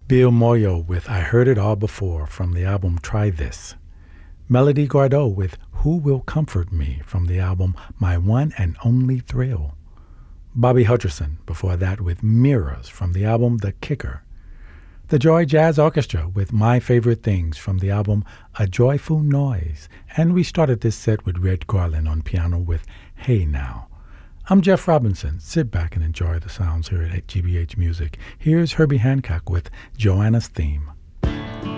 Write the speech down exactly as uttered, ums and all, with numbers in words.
Bill Moyo with I Heard It All Before from the album Try This. Melody Gardot with Who Will Comfort Me from the album My One and Only Thrill. Bobby Hutcherson before that with Mirrors from the album The Kicker. The Joy Jazz Orchestra with My Favorite Things from the album A Joyful Noise. And we started this set with Red Garland on piano with Hey Now. I'm Jeff Robinson. Sit back and enjoy the sounds here at G B H Music. Here's Herbie Hancock with Joanna's Theme.